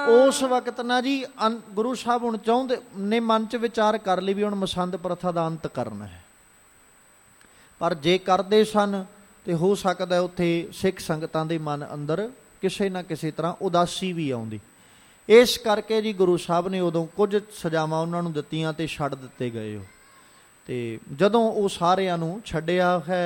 ਉਸ ਵਕਤ ਨਾ ਜੀ ਗੁਰੂ ਸਾਹਿਬ ਹੁਣ ਚਾਹੁੰਦੇ ਨੇ, ਮਨ 'ਚ ਵਿਚਾਰ ਕਰ ਲਈ ਵੀ ਹੁਣ ਮਸੰਦ ਪ੍ਰਥਾ ਦਾ ਅੰਤ ਕਰਨਾ ਹੈ। ਪਰ ਜੇ ਕਰਦੇ ਸਨ ਤੇ ਹੋ ਸਕਦਾ ਉੱਥੇ ਸਿੱਖ ਸੰਗਤਾਂ ਦੇ ਮਨ ਅੰਦਰ ਕਿਸੇ ਨਾ ਕਿਸੇ ਤਰ੍ਹਾਂ ਉਦਾਸੀ ਵੀ ਆਉਂਦੀ। ਇਸ ਕਰਕੇ ਜੀ ਗੁਰੂ ਸਾਹਿਬ ਨੇ ਉਦੋਂ ਕੁਝ ਸਜ਼ਾਵਾਂ ਉਹਨਾਂ ਨੂੰ ਦਿੱਤੀਆਂ ਤੇ ਛੱਡ ਦਿੱਤੇ ਗਏ ਉਹ। ਤੇ ਜਦੋਂ ਉਹ ਸਾਰਿਆਂ ਨੂੰ ਛੱਡਿਆ ਹੈ